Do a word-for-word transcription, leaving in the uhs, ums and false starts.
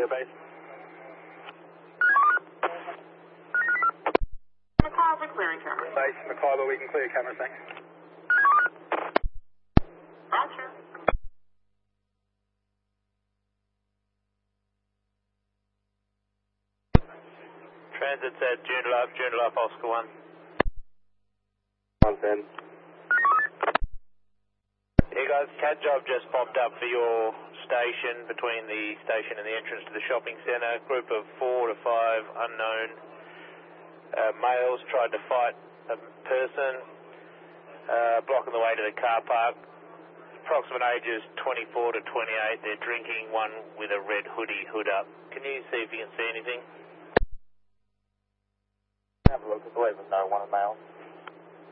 base. Macabre, we're clearing cameras. Base, Macabre, we can clear cameras, thanks. Roger. Transit's at Joondalup, Joondalup, Oscar one. one ten. Hey guys, CAT job just popped up for your station, between the station and the entrance to the shopping centre. Group of four to five unknown uh, males tried to fight a person, uh, blocking the way to the car park. Approximate ages twenty-four to twenty-eight. They're drinking, one with a red hoodie, hood up. Can you see if you can see anything? Have a look, I believe there's no one male.